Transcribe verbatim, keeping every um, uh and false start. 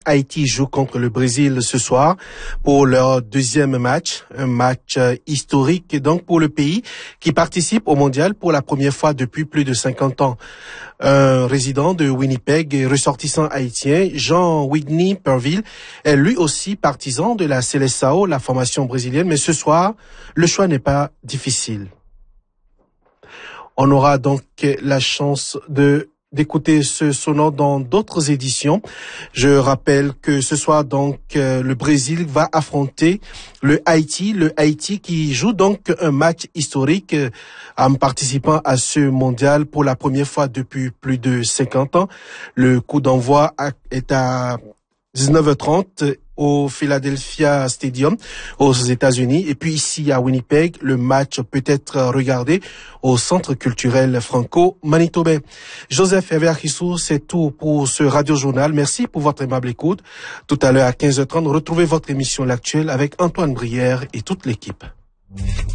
Haïti joue contre le Brésil ce soir pour leur deuxième match, un match historique donc pour le pays qui participe au mondial pour la première fois depuis plus de cinquante ans. Un résident de Winnipeg et ressortissant haïtien, Jean Whitney Perville, est lui aussi partisan de la Seleção, la formation brésilienne, mais ce soir, le choix n'est pas difficile. On aura donc la chance de d'écouter ce sonore dans d'autres éditions. Je rappelle que ce soir, donc, euh, le Brésil va affronter le Haïti, le Haïti qui joue donc un match historique euh, en participant à ce mondial pour la première fois depuis plus de cinquante ans. Le coup d'envoi est à dix-neuf heures trente au Philadelphia Stadium aux États-Unis. Et puis ici à Winnipeg, le match peut être regardé au Centre culturel franco-manitobain. Joseph Everjissou, c'est tout pour ce radio-journal. Merci pour votre aimable écoute. Tout à l'heure à quinze heures trente, retrouvez votre émission L'Actuel avec Antoine Brière et toute l'équipe.